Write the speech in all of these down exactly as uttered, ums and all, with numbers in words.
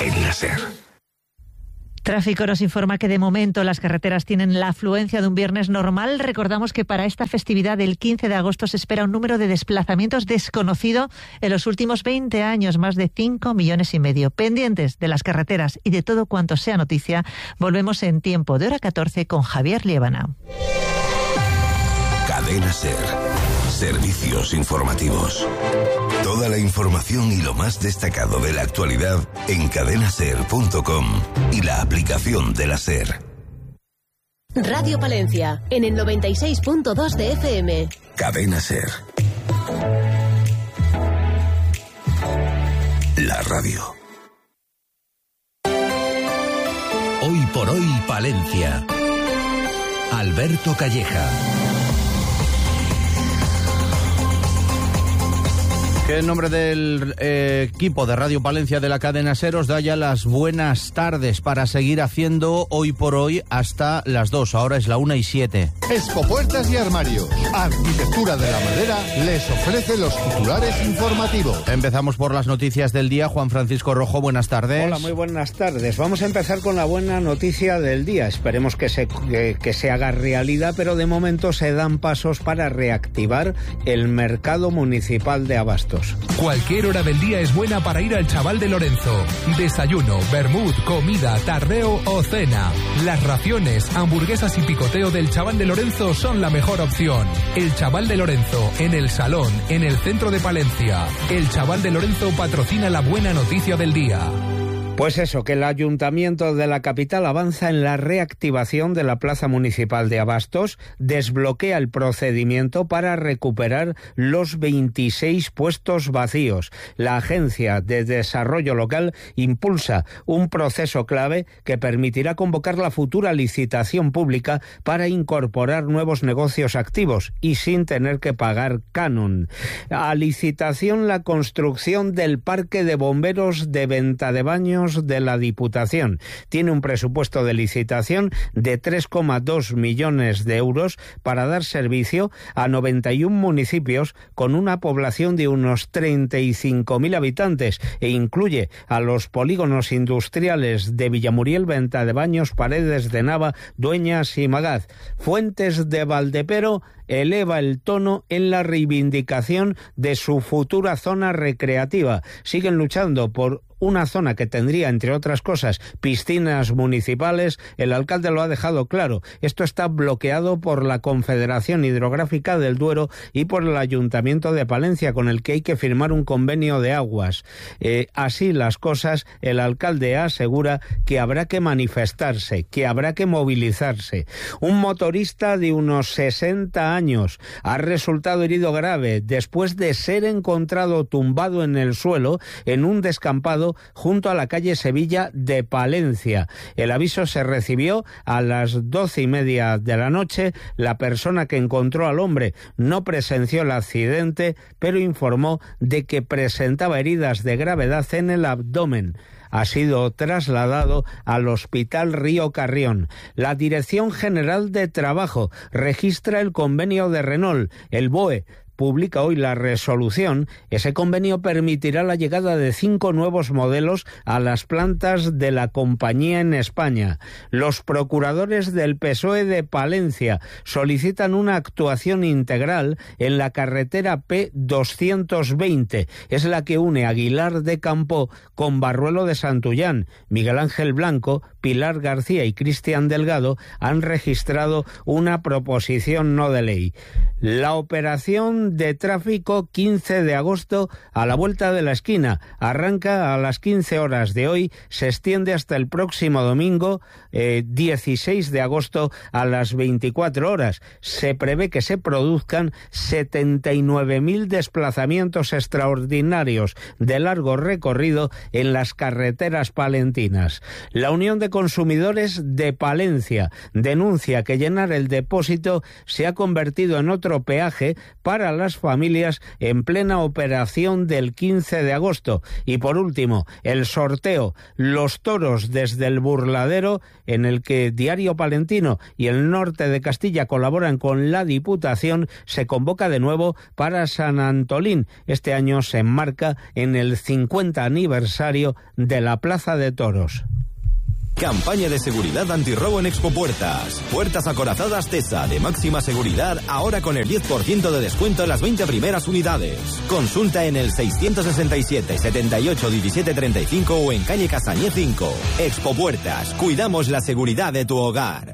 en la SER. Tráfico nos informa que de momento las carreteras tienen la afluencia de un viernes normal. Recordamos que para esta festividad del quince de agosto se espera un número de desplazamientos desconocido en los últimos veinte años, más de cinco millones y medio. Pendientes de las carreteras y de todo cuanto sea noticia, volvemos en Tiempo de Hora catorce con Javier Liébana. Cadena SER. Servicios informativos. Toda la información y lo más destacado de la actualidad en cadena ser punto com y la aplicación de la SER. Radio Palencia, en el noventa y seis punto dos de F M. Cadena SER. La radio. Hoy por hoy Palencia. Alberto Calleja. Que en nombre del eh, equipo de Radio Palencia de la cadena SER os da ya las buenas tardes para seguir haciendo Hoy por Hoy hasta las dos. Ahora es la una y siete. Expo Puertas y Armarios, Arquitectura de la Madera, les ofrece los titulares informativos. Empezamos por las noticias del día. Juan Francisco Rojo, buenas tardes. Hola, muy buenas tardes. Vamos a empezar con la buena noticia del día. Esperemos que se, que, que se haga realidad, pero de momento se dan pasos para reactivar el mercado municipal de abastos. Cualquier hora del día es buena para ir al Chaval de Lorenzo. Desayuno, vermut, comida, tardeo o cena. Las raciones, hamburguesas y picoteo del Chaval de Lorenzo son la mejor opción. El Chaval de Lorenzo, en el Salón, en el centro de Palencia. El Chaval de Lorenzo patrocina la buena noticia del día. Pues eso, que el Ayuntamiento de la capital avanza en la reactivación de la Plaza Municipal de Abastos, desbloquea el procedimiento para recuperar los veintiséis puestos vacíos. La Agencia de Desarrollo Local impulsa un proceso clave que permitirá convocar la futura licitación pública para incorporar nuevos negocios activos y sin tener que pagar canon. A licitación la construcción del Parque de Bomberos de Ventadebaños de la Diputación. Tiene un presupuesto de licitación de tres coma dos millones de euros para dar servicio a noventa y un municipios con una población de unos treinta y cinco mil habitantes e incluye a los polígonos industriales de Villamuriel, Ventadebaños, Paredes de Nava, Dueñas y Magaz. Fuentes de Valdepero eleva el tono en la reivindicación de su futura zona recreativa. Siguen luchando por una zona que tendría, entre otras cosas, piscinas municipales. El alcalde lo ha dejado claro. Esto está bloqueado por la Confederación Hidrográfica del Duero y por el Ayuntamiento de Palencia, con el que hay que firmar un convenio de aguas. Eh, así las cosas, el alcalde asegura que habrá que manifestarse, que habrá que movilizarse. Un motorista de unos sesenta años ha resultado herido grave después de ser encontrado tumbado en el suelo en un descampado junto a la calle Sevilla de Palencia. El aviso se recibió a las doce y media de la noche. La persona que encontró al hombre no presenció el accidente, pero informó de que presentaba heridas de gravedad en el abdomen. Ha sido trasladado al Hospital Río Carrión. La Dirección General de Trabajo registra el convenio de Renault. El B O E publica hoy la resolución. Ese convenio permitirá la llegada de cinco nuevos modelos a las plantas de la compañía en España. Los procuradores del P S O E de Palencia solicitan una actuación integral en la carretera P doscientos veinte. Es la que une Aguilar de Campo con Barruelo de Santullán. Miguel Ángel Blanco, Pilar García y Cristian Delgado han registrado una proposición no de ley. La operación de tráfico quince de agosto a la vuelta de la esquina arranca a las quince horas de hoy, se extiende hasta el próximo domingo eh, dieciséis de agosto a las veinticuatro horas. Se prevé que se produzcan setenta y nueve mil desplazamientos extraordinarios de largo recorrido en las carreteras palentinas. La Unión de Consumidores de Palencia denuncia que llenar el depósito se ha convertido en otro peaje para para las familias en plena operación del quince de agosto. Y por último, el sorteo Los Toros desde el Burladero, en el que Diario Palentino y el Norte de Castilla colaboran con la Diputación, se convoca de nuevo para San Antolín. Este año se enmarca en el cincuenta aniversario de la Plaza de Toros. Campaña de seguridad antirrobo en Expopuertas. Puertas acorazadas Tesa de máxima seguridad, ahora con el diez por ciento de descuento en las veinte primeras unidades. Consulta en el seiscientos sesenta y siete, setenta y ocho, diecisiete treinta y cinco o en calle Casañé cinco. Expopuertas, cuidamos la seguridad de tu hogar.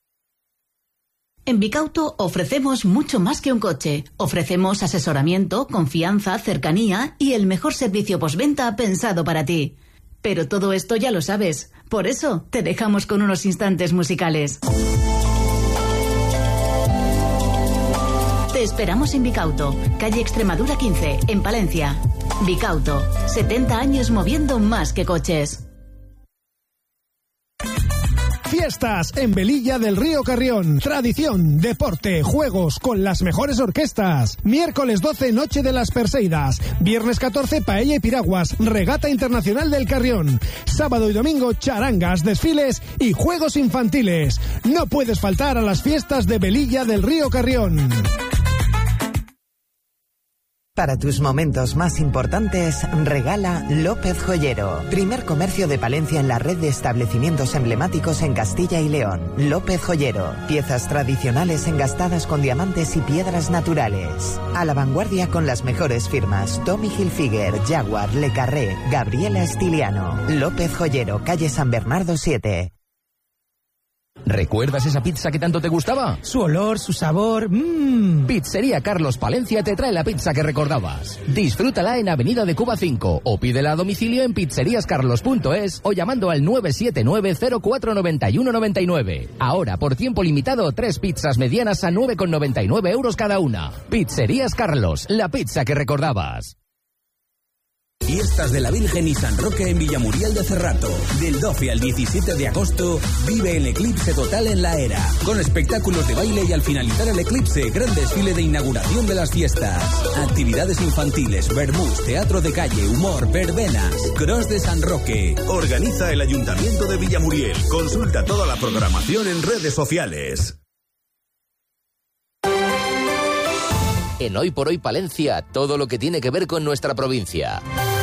En Bicauto ofrecemos mucho más que un coche. Ofrecemos asesoramiento, confianza, cercanía y el mejor servicio postventa pensado para ti. Pero todo esto ya lo sabes. Por eso te dejamos con unos instantes musicales. Te esperamos en Bicauto, calle Extremadura quince, en Palencia. Bicauto, setenta años moviendo más que coches. Fiestas en Velilla del Río Carrión. Tradición, deporte, juegos con las mejores orquestas. Miércoles doce, Noche de las Perseidas. Viernes catorce, Paella y Piraguas, Regata Internacional del Carrión. Sábado y domingo, charangas, desfiles y juegos infantiles. No puedes faltar a las fiestas de Velilla del Río Carrión. Para tus momentos más importantes, regala López Joyero. Primer comercio de Palencia en la red de establecimientos emblemáticos en Castilla y León. López Joyero. Piezas tradicionales engastadas con diamantes y piedras naturales. A la vanguardia con las mejores firmas: Tommy Hilfiger, Jaguar, Le Carré, Gabriela Estiliano. López Joyero, calle San Bernardo siete. ¿Recuerdas esa pizza que tanto te gustaba? Su olor, su sabor... Mmm. Pizzería Carlos Palencia te trae la pizza que recordabas. Disfrútala en Avenida de Cuba cinco o pídela a domicilio en pizzeríascarlos punto es o llamando al nueve siete nueve, cero cuatro nueve uno nueve nueve. Ahora, por tiempo limitado, tres pizzas medianas a nueve con noventa y nueve euros cada una. Pizzerías Carlos, la pizza que recordabas. Fiestas de la Virgen y San Roque en Villamuriel de Cerrato. Del doce al diecisiete de agosto vive el eclipse total en la Era, con espectáculos de baile y al finalizar el eclipse, gran desfile de inauguración de las fiestas. Actividades infantiles, vermús, teatro de calle, humor, verbenas. Cross de San Roque. Organiza el Ayuntamiento de Villamuriel. Consulta toda la programación en redes sociales. En Hoy por Hoy Palencia, todo lo que tiene que ver con nuestra provincia.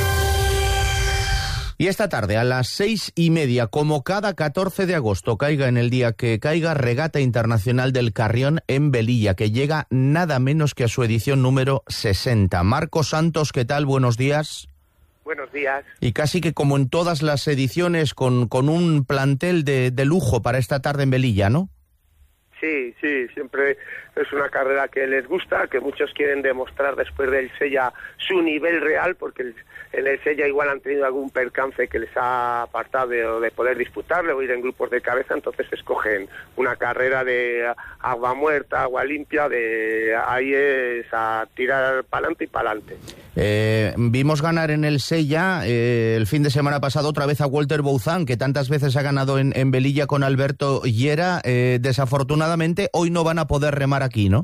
Y esta tarde a las seis y media, como cada catorce de agosto, caiga en el día que caiga, Regata Internacional del Carrión en Velilla, que llega nada menos que a su edición número sesenta. Marcos Santos, ¿qué tal? Buenos días. Buenos días. Y casi que como en todas las ediciones, con, con un plantel de, de lujo para esta tarde en Velilla, ¿no? Sí, sí, siempre es una carrera que les gusta, que muchos quieren demostrar después del Sella su nivel real, porque el, en el Sella igual han tenido algún percance que les ha apartado de, de poder disputarle o ir en grupos de cabeza, entonces escogen una carrera de agua muerta, agua limpia, de ahí es a tirar para adelante y para adelante. Eh, vimos ganar en el Sella eh, el fin de semana pasado otra vez a Walter Bouzán, que tantas veces ha ganado en, en Velilla con Alberto Llera. Eh, desafortunadamente hoy no van a poder remar aquí, ¿no?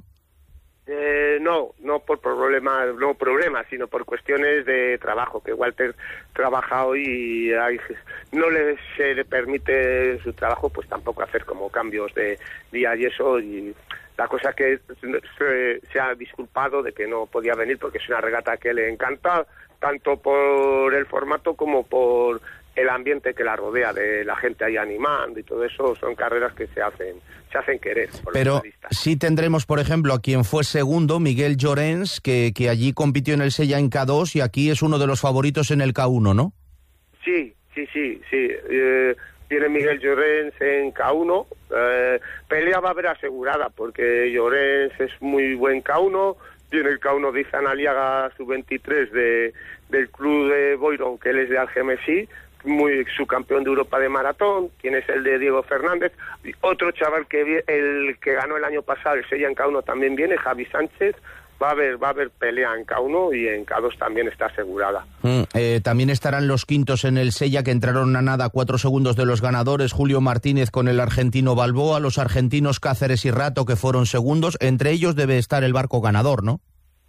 Eh, no, no por problemas, no problemas, sino por cuestiones de trabajo, que Walter trabaja hoy y hay, no le, se le permite su trabajo, pues tampoco hacer como cambios de día y eso, y la cosa que se, se ha disculpado de que no podía venir porque es una regata que le encanta, tanto por el formato como por el ambiente que la rodea, de la gente ahí animando y todo eso. Son carreras que se hacen se hacen querer por Pero los turistas. Sí tendremos, por ejemplo, a quien fue segundo, Miguel Llorens, que, que allí compitió en el Sella en K dos y aquí es uno de los favoritos en el K uno, ¿no? Sí, sí, sí, sí. Eh, tiene Miguel Llorens en K uno. Eh, pelea va a haber asegurada porque Llorens es muy buen K uno. Tiene el K uno de Izan Aliaga, sub veintitrés de, del club de Boiron, que él es de Algemesí, muy subcampeón de Europa de maratón. Tienes el de Diego Fernández, y otro chaval que el que ganó el año pasado el Sella en K uno también viene, Javi Sánchez. Va a haber va a haber pelea en K uno y en K dos también está asegurada. Mm, eh, también estarán los quintos en el Sella, que entraron a nada cuatro segundos de los ganadores, Julio Martínez con el argentino Balboa, los argentinos Cáceres y Rato, que fueron segundos. Entre ellos debe estar el barco ganador, ¿no?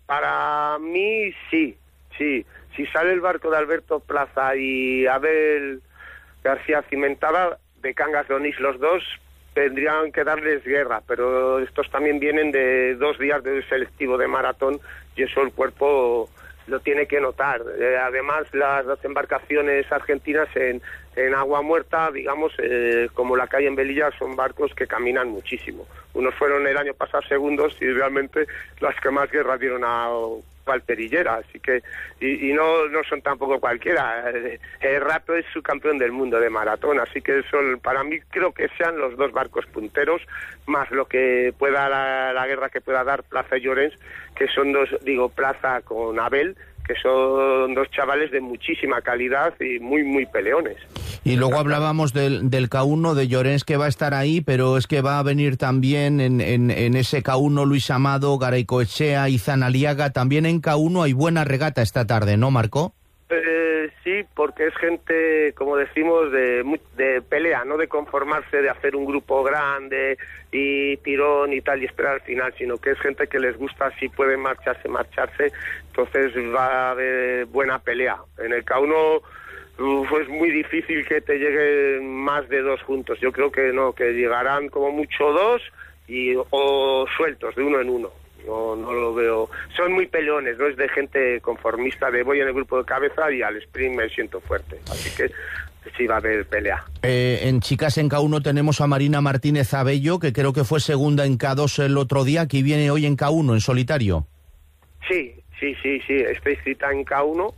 para mí sí, sí. Si sale el barco de Alberto Plaza y Abel García Cimentada, de Cangas de Onís los dos, tendrían que darles guerra, pero estos también vienen de dos días de selectivo de maratón y eso el cuerpo lo tiene que notar. Eh, además, las dos embarcaciones argentinas en, en agua muerta, digamos, eh, como la que hay en Velilla, son barcos que caminan muchísimo. Unos fueron el año pasado segundos y realmente las que más guerra dieron a Valperillera, así que y, y no no son tampoco cualquiera. El Rato es su campeón del mundo de maratón, así que son, para mí creo que sean los dos barcos punteros, más lo que pueda la, la guerra que pueda dar Plaza y Llorens, que son dos, digo, Plaza con Abel, que son dos chavales de muchísima calidad y muy, muy peleones. Y luego hablábamos del, del K uno de Llorens, que va a estar ahí, pero es que va a venir también en, en, en ese K uno Luis Amado, Garaycoechea y Zanaliaga. También en K uno hay buena regata esta tarde, ¿no, Marco? Eh, sí, porque es gente, como decimos, de, de pelea, no de conformarse, de hacer un grupo grande y tirón y tal y esperar al final, sino que es gente que les gusta, si pueden marcharse, marcharse, entonces va a haber buena pelea. En el K uno uf, es muy difícil que te lleguen más de dos juntos, yo creo que no, que llegarán como mucho dos y o sueltos, de uno en uno. No, no lo veo. Son muy peleones, no es de gente conformista, de voy en el grupo de cabeza y al sprint me siento fuerte. Así que sí va a haber pelea. Eh, en chicas en K uno tenemos a Marina Martínez Abello, que creo que fue segunda en K dos el otro día, que viene hoy en K uno, en solitario. Sí, sí, sí, sí, está inscrita en K uno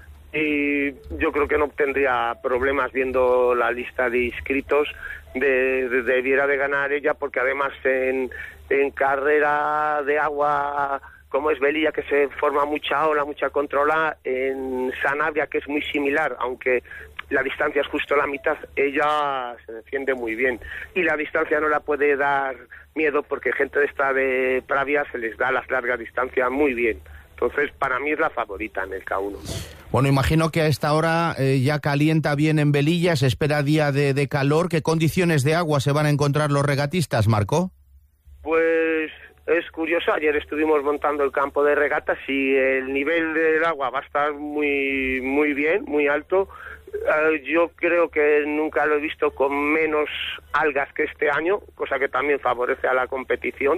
y yo creo que no tendría problemas viendo la lista de inscritos, de, de, debiera de ganar ella, porque además en... en carrera de agua como es Velilla, que se forma mucha ola, mucha controla, en Sanabria, que es muy similar, aunque la distancia es justo la mitad, ella se defiende muy bien y la distancia no la puede dar miedo, porque gente de esta de Pravia se les da las largas distancias muy bien. Entonces, para mí es la favorita en el K uno. Bueno, imagino que a esta hora eh, ya calienta bien en Velilla, se espera día de, de calor. ¿Qué condiciones de agua se van a encontrar los regatistas, Marco? Pues es curioso, ayer estuvimos montando el campo de regatas y el nivel del agua va a estar muy muy bien, muy alto. Uh, yo creo que nunca lo he visto con menos algas que este año, cosa que también favorece a la competición.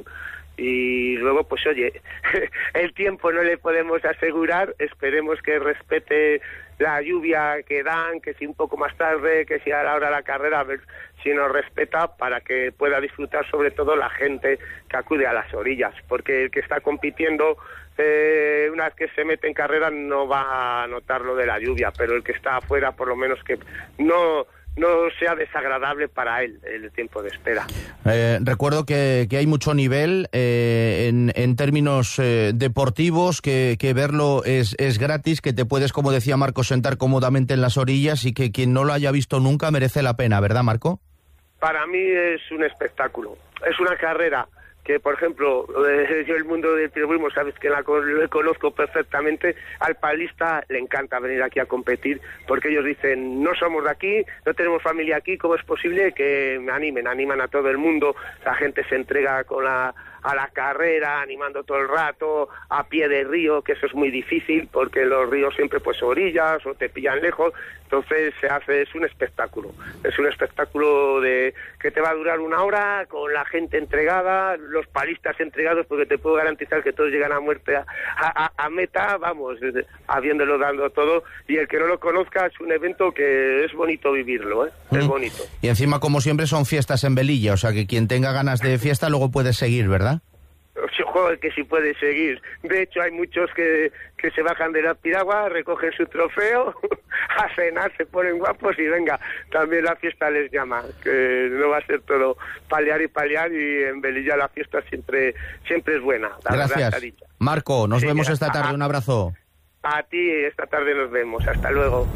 Y luego, pues oye, el tiempo no le podemos asegurar, esperemos que respete la lluvia que dan, que si un poco más tarde, que si a la hora de la carrera, a ver si nos respeta, para que pueda disfrutar sobre todo la gente que acude a las orillas, porque el que está compitiendo, eh, una vez que se mete en carrera no va a notar lo de la lluvia, pero el que está afuera por lo menos que no... no sea desagradable para él el tiempo de espera. Eh, recuerdo que, que hay mucho nivel eh, en, en términos eh, deportivos, que, que verlo es, es gratis, que te puedes, como decía Marco, sentar cómodamente en las orillas y que quien no lo haya visto nunca merece la pena, ¿verdad, Marco? Para mí es un espectáculo. Es una carrera que, por ejemplo, eh, yo el mundo del piragüismo, sabes que la, lo conozco perfectamente, al palista le encanta venir aquí a competir, porque ellos dicen, no somos de aquí, no tenemos familia aquí, ¿cómo es posible que me animen? Animan a todo el mundo, la gente se entrega con la, a la carrera, animando todo el rato, a pie de río, que eso es muy difícil, porque los ríos siempre pues orillas o te pillan lejos, entonces se hace, es un espectáculo, es un espectáculo de que te va a durar una hora, con la gente entregada, los palistas entregados, porque te puedo garantizar que todos llegan a muerte a, a, a meta, vamos, habiéndolo dando todo, y el que no lo conozca es un evento que es bonito vivirlo, ¿eh? Mm. Es bonito. Y encima, como siempre, son fiestas en Velilla, o sea que quien tenga ganas de fiesta luego puede seguir, ¿verdad? Joder, que si puede seguir. De hecho, hay muchos que, que se bajan de la piragua, recogen su trofeo, a cenar, se ponen guapos y venga, también la fiesta les llama, que no va a ser todo palear y palear, y en Velilla la fiesta siempre siempre es buena. Gracias. Marco, nos sí, vemos esta tarde, un abrazo. A ti, esta tarde nos vemos, hasta luego.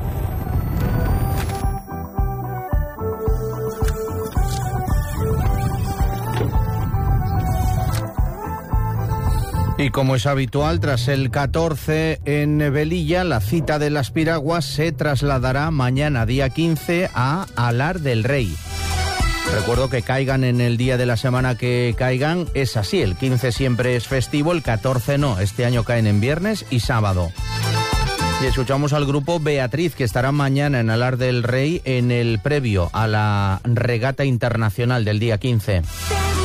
Y como es habitual, tras el catorce en Velilla, la cita de las piraguas se trasladará mañana, día quince, a Alar del Rey. Recuerdo que caigan en el día de la semana que caigan, es así, el quince siempre es festivo, el catorce no, este año caen en viernes y sábado. Y escuchamos al grupo Beatriz, que estará mañana en Alar del Rey en el previo a la regata internacional del día quince.